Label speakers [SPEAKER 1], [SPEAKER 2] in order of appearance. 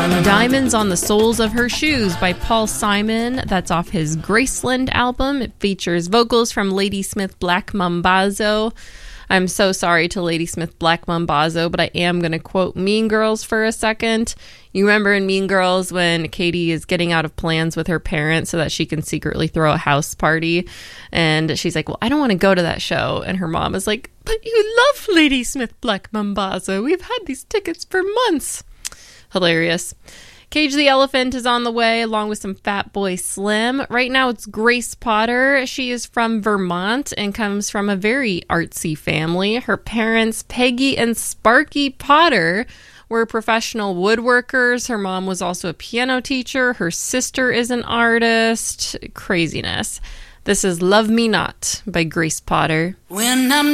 [SPEAKER 1] Diamonds on the Soles of Her Shoes by Paul Simon. That's off his Graceland album. It features vocals from Ladysmith Black Mambazo. I'm so sorry to Ladysmith Black Mambazo, but I am going to quote Mean Girls for a second. You remember in Mean Girls when Katie is getting out of plans with her parents so that she can secretly throw a house party? And she's like, well, I don't want to go to that show. And her mom is like, but you love Ladysmith Black Mambazo. We've had these tickets for months. Hilarious. Cage the Elephant is on the way, along with some Fatboy Slim. Right now, it's Grace Potter. She is from Vermont and comes from a very artsy family. Her parents, Peggy and Sparky Potter, were professional woodworkers. Her mom was also a piano teacher. Her sister is an artist. Craziness. This is Love Me Not by Grace Potter.
[SPEAKER 2] When I'm